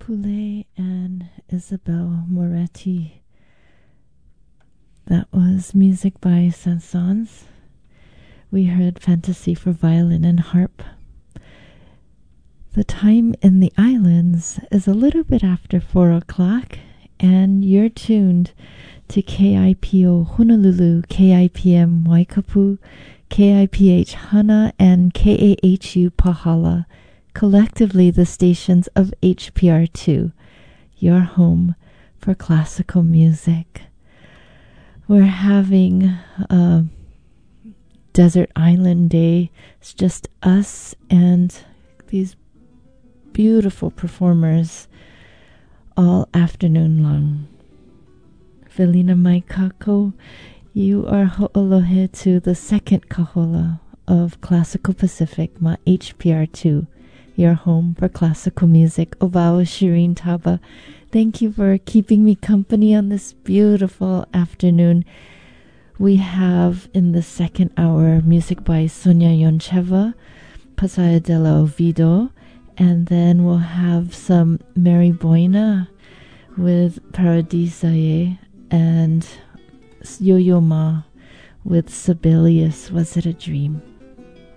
Poulet and Isabel Moretti. That was music by Saint-Saëns. We heard Fantasy for Violin and Harp. The time in the islands is a little bit after 4 o'clock, and you're tuned to KIPO Honolulu, KIPM Waikapu, KIPH Hana, and KAHU Pahala, collectively the stations of HPR2, your home for classical music. We're having a desert island day. It's just us and these beautiful performers all afternoon long. Felina Maikako, you are ho'olohe to the second kahola of Classical Pacific, ma HPR2, your home for classical music. Ovao Shireen Taba, thank you for keeping me company on this beautiful afternoon. We have in the second hour music by Sonia Yoncheva, Pasaya de la Ovido, and then we'll have some Mary Boina with Paradisae and Yo-Yo Ma with Sibelius, Was It a Dream?